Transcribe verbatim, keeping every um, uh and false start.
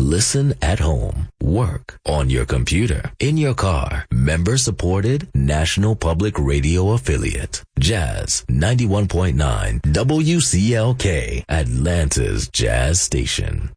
Listen at home, work, on your computer, in your car. Member supported National Public Radio affiliate. Jazz ninety-one point nine W C L K, Atlanta's Jazz Station.